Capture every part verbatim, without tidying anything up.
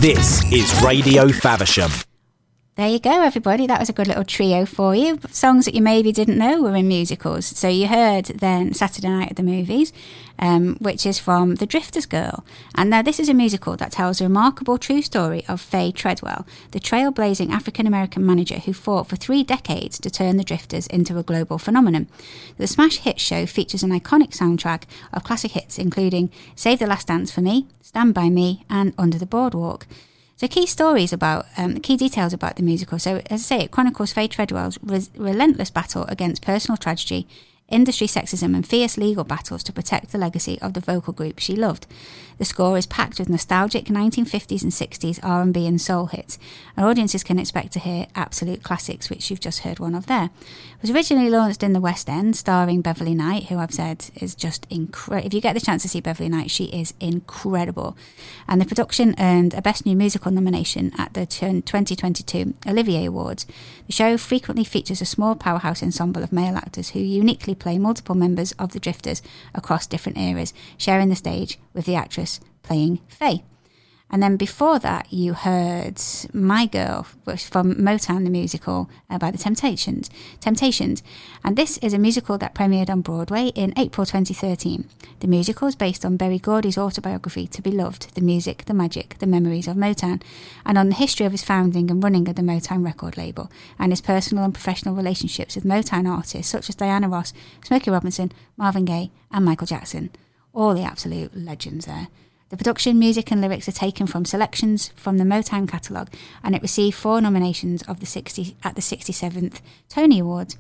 This is Radio Faversham. There you go, everybody. That was a good little trio for you. Songs that you maybe didn't know were in musicals. So you heard then Saturday Night at the Movies, um, which is from The Drifter's Girl. And now this is a musical that tells a remarkable true story of Faye Treadwell, the trailblazing African-American manager who fought for three decades to turn the Drifters into a global phenomenon. The smash hit show features an iconic soundtrack of classic hits including Save the Last Dance for Me, Stand By Me and Under the Boardwalk. So key stories about, um, key details about the musical. So as I say, it chronicles Faye Treadwell's re- relentless battle against personal tragedy, industry sexism and fierce legal battles to protect the legacy of the vocal group she loved. The score is packed with nostalgic nineteen fifties and sixties R and B and soul hits, and audiences can expect to hear absolute classics, which you've just heard one of there. It was originally launched in the West End, starring Beverly Knight, who I've said is just incredible. If you get the chance to see Beverly Knight, she is incredible. And the production earned a Best New Musical nomination at the twenty twenty-two Olivier Awards. The show frequently features a small powerhouse ensemble of male actors who uniquely play multiple members of the Drifters across different eras, sharing the stage with the actress playing Faye. And then before that, you heard My Girl, which from Motown the Musical uh, by the Temptations. Temptations. And this is a musical that premiered on Broadway in April twenty thirteen. The musical is based on Berry Gordy's autobiography, To Be Loved, The Music, The Magic, The Memories of Motown, and on the history of his founding and running of the Motown record label, and his personal and professional relationships with Motown artists such as Diana Ross, Smokey Robinson, Marvin Gaye, and Michael Jackson. All the absolute legends there. The production, music and lyrics are taken from selections from the Motown catalogue, and it received four nominations of the sixty at the sixty-seventh Tony Awards.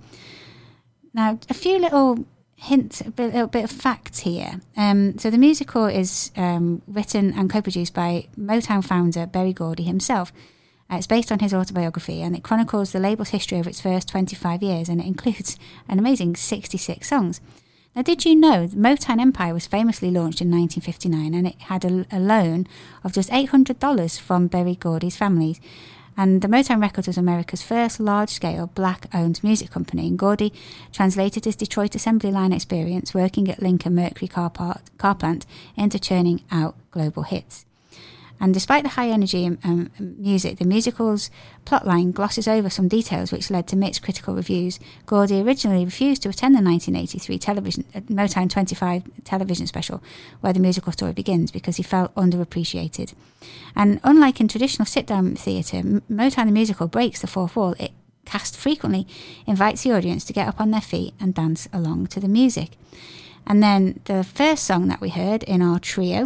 Now, a few little hints, a bit, little bit of facts here. Um, so the musical is um, written and co-produced by Motown founder Berry Gordy himself. Uh, it's based on his autobiography, and it chronicles the label's history over its first twenty-five years, and it includes an amazing sixty-six songs. Now, did you know the Motown Empire was famously launched in nineteen fifty-nine, and it had a, a loan of just eight hundred dollars from Berry Gordy's family? And the Motown Records was America's first large-scale black-owned music company, and Gordy translated his Detroit assembly line experience working at Lincoln Mercury car, part, car plant into churning out global hits. And despite the high energy um, music, the musical's plotline glosses over some details which led to mixed critical reviews. Gordy originally refused to attend the nineteen eighty-three television uh, Motown twenty-five television special where the musical story begins because he felt underappreciated. And unlike in traditional sit-down theatre, Motown the musical breaks the fourth wall. It cast frequently invites the audience to get up on their feet and dance along to the music. And then the first song that we heard in our trio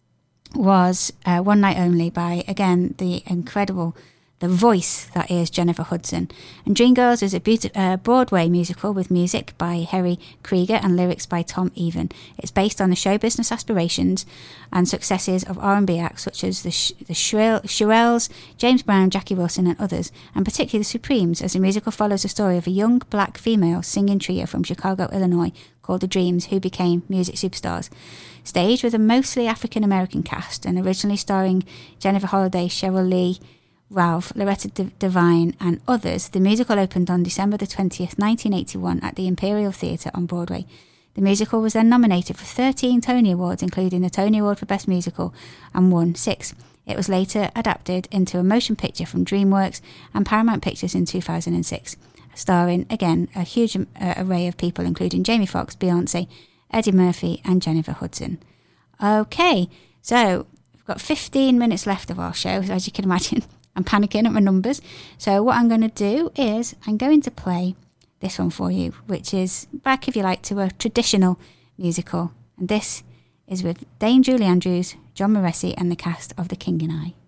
was uh, One Night Only by, again, the incredible, the voice that is Jennifer Hudson. And Dreamgirls is a beautiful, uh, Broadway musical with music by Harry Krieger and lyrics by Tom Even. It's based on the show business aspirations and successes of R and B acts such as the, Sh- the Shrill- Shirelles, James Brown, Jackie Wilson and others, and particularly the Supremes, as the musical follows the story of a young black female singing trio from Chicago, Illinois, called The Dreams, who became music superstars. Staged with a mostly African-American cast and originally starring Jennifer Holliday, Cheryl Lee, Ralph, Loretta De- Devine and others, the musical opened on December the twentieth, nineteen eighty-one at the Imperial Theatre on Broadway. The musical was then nominated for thirteen Tony Awards, including the Tony Award for Best Musical, and won six. It was later adapted into a motion picture from DreamWorks and Paramount Pictures in two thousand six, starring, again, a huge uh, array of people, including Jamie Foxx, Beyonce, Eddie Murphy and Jennifer Hudson. Okay, so we've got fifteen minutes left of our show, as you can imagine. I'm panicking at my numbers. So what I'm going to do is I'm going to play this one for you, which is back, if you like, to a traditional musical. And this is with Dame Julie Andrews, John Moresi and the cast of The King and I.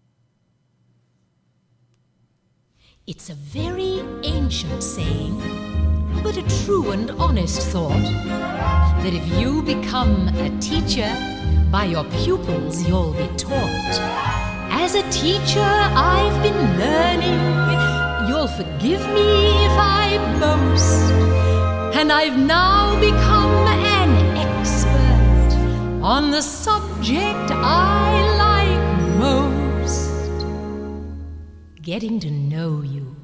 It's a very ancient saying, but a true and honest thought, that if you become a teacher, by your pupils you'll be taught. As a teacher I've been learning, you'll forgive me if I boast, and I've now become an expert on the subject I like most, getting to know you.